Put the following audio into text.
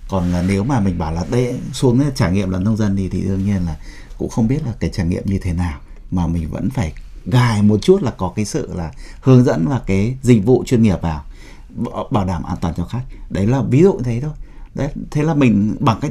Còn là nếu mà mình bảo là đây xuống trải nghiệm là nông dân thì đương nhiên là cũng không biết là cái trải nghiệm như thế nào, mà mình vẫn phải gài một chút là có cái sự là hướng dẫn và cái dịch vụ chuyên nghiệp vào, bảo đảm an toàn cho khách. Đấy là ví dụ thế thôi. Đấy, thế là mình bằng cách